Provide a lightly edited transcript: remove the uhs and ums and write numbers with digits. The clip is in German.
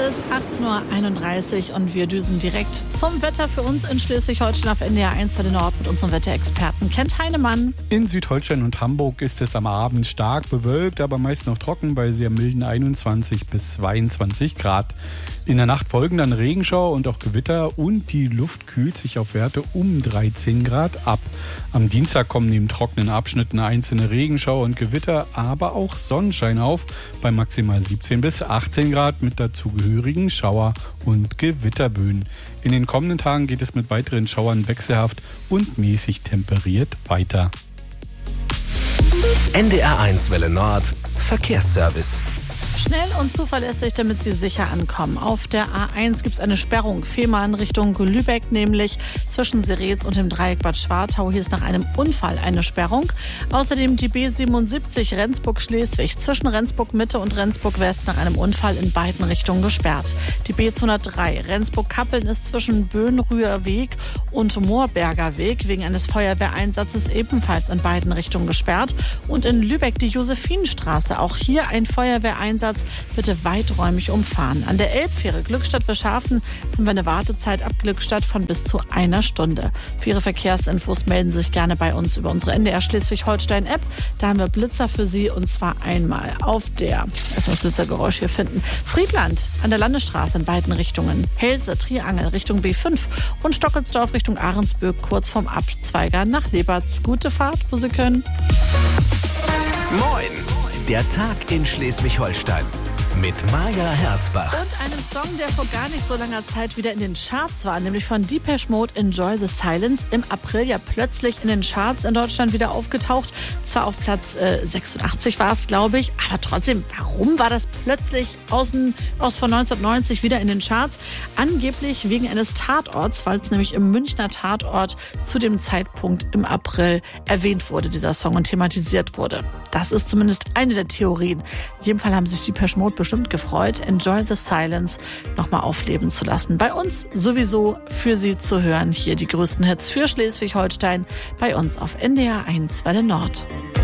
ist 18.31 Uhr und wir düsen direkt zum Wetter für uns in Schleswig-Holstein auf NDR 1 Welle Nord mit unserem Wetterexperten Kent Heinemann. In Südholstein und Hamburg ist es am Abend stark bewölkt, aber meist noch trocken bei sehr milden 21 bis 22 Grad. In der Nacht folgen dann Regenschauer und auch Gewitter und die Luft kühlt sich auf Werte um 13 Grad ab. Am Dienstag kommen neben trockenen Abschnitten einzelne Regenschauer und Gewitter, aber auch Sonnenschein auf bei maximal 17 bis 18 Grad mit dazugehörigen Schauer- und Gewitterböen. In den kommenden Tagen geht es mit weiteren Schauern wechselhaft und mäßig temperiert weiter. NDR 1 Welle Nord Verkehrsservice. Schnell und zuverlässig, damit Sie sicher ankommen. Auf der A1 gibt es eine Sperrung. Fehmarn Richtung Lübeck, nämlich zwischen Seretz und dem Dreieck Bad Schwartau. Hier ist nach einem Unfall eine Sperrung. Außerdem die B77 Rendsburg-Schleswig zwischen Rendsburg-Mitte und Rendsburg-West nach einem Unfall in beiden Richtungen gesperrt. Die B203 Rendsburg-Kappeln ist zwischen Böhnrüher Weg und Moorberger Weg wegen eines Feuerwehreinsatzes ebenfalls in beiden Richtungen gesperrt. Und in Lübeck die Josephinstraße. Auch hier ein Feuerwehreinsatz. Bitte weiträumig umfahren. An der Elbfähre Glückstadt-Wilschafen haben wir eine Wartezeit ab Glückstadt von bis zu einer Stunde. Für Ihre Verkehrsinfos melden Sie sich gerne bei uns über unsere NDR Schleswig-Holstein-App. Da haben wir Blitzer für Sie und zwar einmal auf der, erstmal das Blitzergeräusch hier finden, Friedland an der Landesstraße in beiden Richtungen, Helse, Triangel Richtung B5 und Stockelsdorf Richtung Ahrensböck kurz vorm Abzweiger nach Leberz. Gute Fahrt, wo Sie können. Moin! Der Tag in Schleswig-Holstein mit Maja Herzbach. Und einem Song, der vor gar nicht so langer Zeit wieder in den Charts war, nämlich von Depeche Mode, Enjoy the Silence. Im April ja plötzlich in den Charts in Deutschland wieder aufgetaucht. Zwar auf Platz 86 war es, glaube ich, aber trotzdem, warum war das plötzlich aus von 1990 wieder in den Charts? Angeblich wegen eines Tatorts, weil es nämlich im Münchner Tatort zu dem Zeitpunkt im April erwähnt wurde, dieser Song, und thematisiert wurde. Das ist zumindest eine der Theorien. In jedem Fall haben sich Depeche Mode bestimmt gefreut, Enjoy the Silence nochmal aufleben zu lassen. Bei uns sowieso für Sie zu hören. Hier die größten Hits für Schleswig-Holstein bei uns auf NDR 1 Welle Nord.